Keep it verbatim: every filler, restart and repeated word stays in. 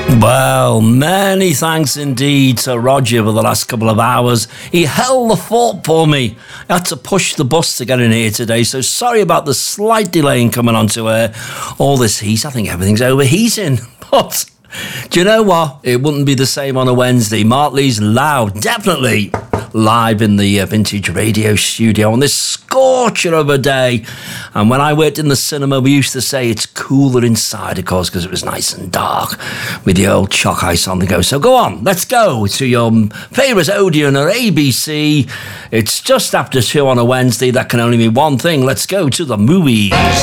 Well, many thanks indeed to Roger for the last couple of hours. He held the fort for me. I had to push the bus to get in here today, so sorry about the slight delay in coming onto air. All this heat, I think everything's overheating. But do you know what? It wouldn't be the same on a Wednesday. Mark Lee's loud, definitely live in the uh, Vintage Radio studio on this scorcher of a day. And when I worked in the cinema, we used to say it's cooler inside, of course, because it was nice and dark with the old chalk ice on the go. So go on, let's go to your favourite Odeon or A B C. It's just after two on a Wednesday. That can only mean one thing. Let's go to the movies.